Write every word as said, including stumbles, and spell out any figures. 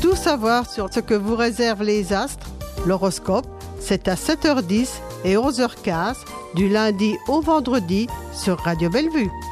Tout savoir sur ce que vous réservent les astres, l'horoscope, c'est à sept heures dix et onze heures quinze du lundi au vendredi sur Radio Bellevue.